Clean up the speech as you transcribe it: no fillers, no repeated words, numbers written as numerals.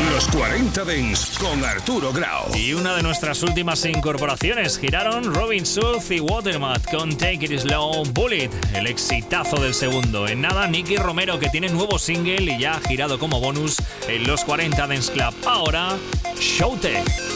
Los 40 Dance con Arturo Grau. Y una de nuestras últimas incorporaciones giraron Robin Schulz y Watermat con Take It Slow, Bullet, el exitazo del segundo. En nada, Nicky Romero, que tiene nuevo single y ya ha girado como bonus en los 40 Dance Club. Ahora, Showtech.